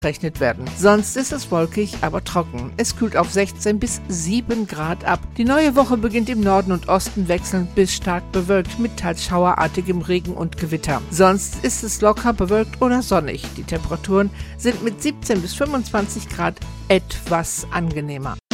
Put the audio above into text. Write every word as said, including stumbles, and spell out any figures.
gerechnet werden. Sonst ist es wolkig, aber trocken. Es kühlt auf sechzehn bis sieben Grad ab. Die neue Woche beginnt im Norden und Osten wechselnd bis stark bewölkt mit teils schauerartigem Regen und Gewitter. Sonst ist es locker bewölkt oder sonnig. Die Temperaturen sind mit siebzehn bis fünfundzwanzig Grad etwas angenehmer.